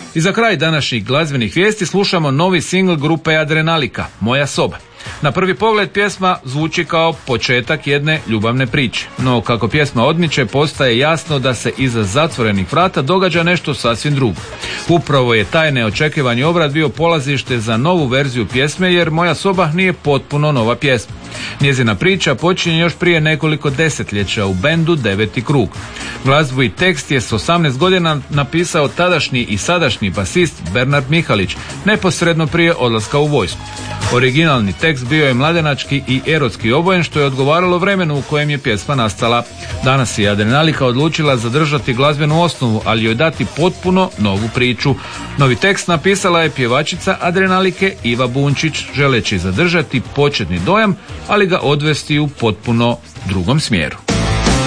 I za kraj današnjih glazbenih vijesti slušamo novi singl grupe Adrenalika, Moja soba. Na prvi pogled pjesma zvuči kao početak jedne ljubavne priče, no kako pjesma odmiče postaje jasno da se iza zatvorenih vrata događa nešto sasvim drugo. Upravo je taj neočekivani obrat bio polazište za novu verziju pjesme, jer Moja soba nije potpuno nova pjesma. Njezina priča počinje još prije nekoliko desetljeća u bendu Deveti krug. Glazbu i tekst je s 18 godina napisao tadašnji i sadašnji basist Bernard Mihalić, neposredno prije odlaska u vojsku. Originalni tekst bio je mladenački i erotski obojen, što je odgovaralo vremenu u kojem je pjesma nastala. Danas je Adrenalika odlučila zadržati glazbenu osnovu, ali joj dati potpuno novu priču. Novi tekst napisala je pjevačica Adrenalike Iva Bunčić, želeći zadržati početni dojam, ali ga odvesti u potpuno drugom smjeru.